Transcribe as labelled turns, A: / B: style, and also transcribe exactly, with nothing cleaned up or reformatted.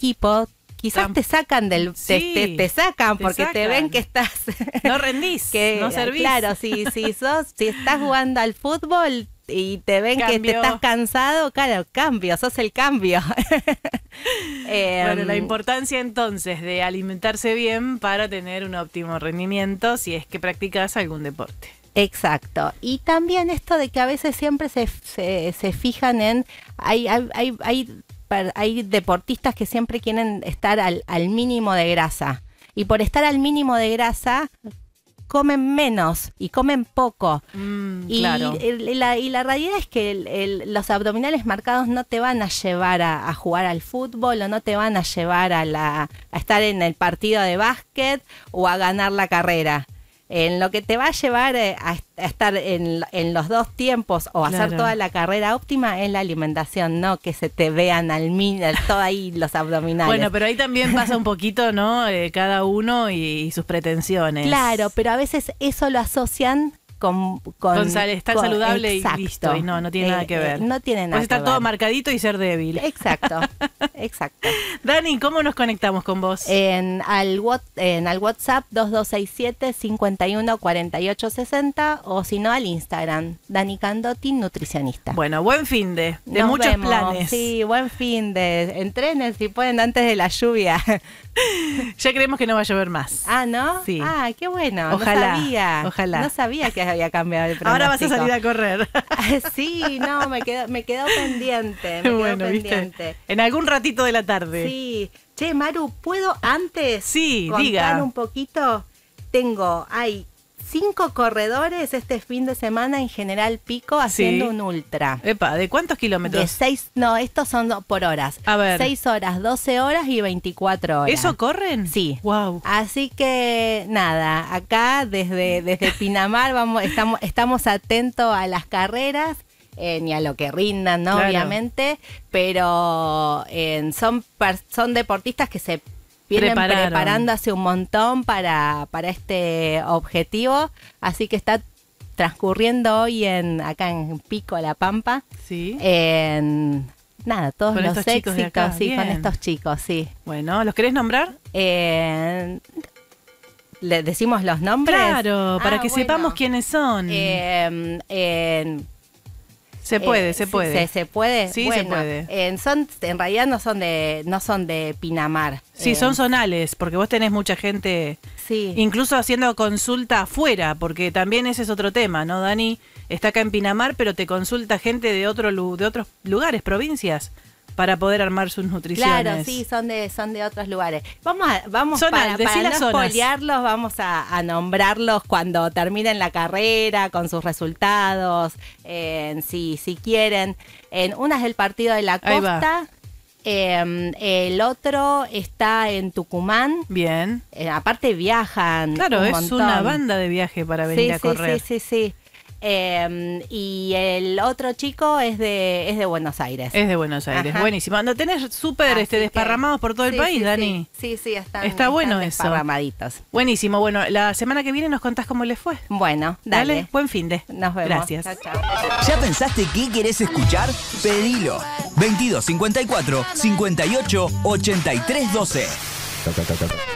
A: equipo, quizás
B: Tam-
A: te sacan del, te,
B: Sí,
A: te, te sacan
B: te
A: porque te
B: sacan.
A: ven que estás,
B: No rendís,
A: que,
B: no servís.
A: claro, si, si sos, si estás jugando al fútbol y te ven que
B: Cambio.
A: te estás cansado, claro, cambio, sos el cambio. Eh,
B: Bueno, la importancia entonces de alimentarse bien para tener un óptimo rendimiento si es que practicas algún deporte.
A: Exacto. Y también esto de que a veces siempre se, se, se fijan en... Hay, hay, hay, hay, hay deportistas que siempre quieren estar al, al mínimo de grasa. Y por estar al mínimo de grasa, comen menos y comen poco.
B: Mm,
A: y,
B: claro.
A: el, la, y la realidad es que el, el, los abdominales marcados no te van a llevar a, a jugar al fútbol o no te van a llevar a, la, a estar en el partido de básquet o a ganar la carrera. En lo que te va a llevar a, a estar en, en los dos tiempos o
B: Claro.
A: hacer toda la carrera óptima es la alimentación, no que se te vean al mínimo, todo ahí los abdominales.
B: Bueno, pero ahí también pasa un poquito, ¿no? Eh, cada uno y, y sus pretensiones.
A: Claro, pero a veces eso lo asocian con... Con,
B: Con sal- estar
A: con-
B: saludable
A: exacto.
B: y listo. Y no, no tiene
A: Eh,
B: nada que
A: eh,
B: ver.
A: no tiene nada
B: Puedes estar
A: que
B: todo
A: ver.
B: marcadito y ser débil.
A: Exacto, exacto.
B: Dani, ¿cómo nos conectamos con vos?
A: En al, what- en al WhatsApp dos dos seis siete, cinco uno cuatro ocho seis cero o si no al Instagram, Dani Candotti, nutricionista.
B: Bueno, buen fin de, de
A: Nos
B: muchos
A: vemos.
B: planes.
A: Sí, buen fin de... Entrenen si pueden antes de la lluvia.
B: Ya creemos que no va a llover más.
A: Ah, ¿no?
B: Sí.
A: Ah, qué bueno.
B: Ojalá,
A: No sabía.
B: ojalá.
A: No sabía que había cambiado el pronóstico.
B: Ahora vas a salir a correr.
A: Sí, no, me quedó, me quedó pendiente. Me
B: Bueno,
A: quedó
B: ¿viste?
A: pendiente.
B: En algún ratito de la tarde.
A: Sí. Che, Maru, ¿puedo antes
B: Sí,
A: contar
B: diga.
A: un poquito? Tengo, hay cinco corredores este fin de semana en General Pico haciendo
B: Sí.
A: un ultra.
B: Epa, ¿de cuántos
A: De
B: kilómetros?
A: seis, no, estos son do- por horas.
B: A ver.
A: Seis horas, doce horas y veinticuatro horas.
B: ¿Eso corren?
A: Sí.
B: Wow.
A: Así que nada, acá desde, desde Pinamar vamos, estamos, estamos atentos a las carreras. Eh, ni a lo que rindan, ¿no?
B: Claro.
A: Obviamente, pero eh, son, per- son deportistas que se vienen
B: Prepararon.
A: preparando hace un montón para, para este objetivo, así que está transcurriendo hoy en acá en Pico, La Pampa,
B: Sí.
A: en nada, todos
B: Con
A: los
B: estos chicos de
A: éxitos,
B: acá,
A: sí, con
B: bien.
A: estos chicos, sí.
B: Bueno, ¿los querés nombrar?
A: Eh, ¿Le decimos los nombres?
B: Claro, para
A: Ah,
B: que
A: bueno.
B: sepamos quiénes son.
A: Eh, en-
B: se puede,
A: eh,
B: se
A: sí,
B: puede.
A: Se, se puede.
B: Sí, se
A: Bueno,
B: puede.
A: En, son, en realidad no son de, no son de Pinamar.
B: Sí,
A: Eh,
B: son zonales, porque vos tenés mucha gente,
A: Sí.
B: incluso haciendo consulta afuera, porque también ese es otro tema, ¿no, Dani? Está acá en Pinamar, pero te consulta gente de, otro, lu- de otros lugares, provincias, para poder armar sus nutriciones.
A: Claro, sí, son de, son de otros lugares. Vamos a, vamos
B: Zonas,
A: para,
B: decí
A: para
B: las
A: no
B: zonas.
A: spoilearlos, vamos a, a nombrarlos cuando terminen la carrera, con sus resultados, eh, si, si quieren. En una es el partido de la
B: Ahí va.
A: costa, eh, el otro está en Tucumán.
B: Bien.
A: Eh, aparte viajan.
B: Claro,
A: un
B: es
A: montón.
B: una banda de viaje para venir
A: Sí,
B: a
A: sí,
B: correr.
A: sí, sí, sí. Eh, y el otro chico es de, es de Buenos Aires.
B: Es de Buenos Aires,
A: Ajá.
B: buenísimo. Ando tenés súper
A: Así
B: este,
A: que-
B: desparramados por todo el
A: sí,
B: país,
A: sí,
B: Dani.
A: Sí, sí, sí, están,
B: Está bueno
A: están
B: eso.
A: desparramaditos.
B: Buenísimo. Bueno, la semana que viene nos contás cómo les fue.
A: Bueno, dale.
B: Buen fin de.
A: Nos vemos.
B: Gracias.
A: Chao, chao.
C: ¿Ya pensaste qué querés escuchar? Pedilo. veintidós cincuenta y cuatro, cincuenta y ocho, ochenta y tres doce.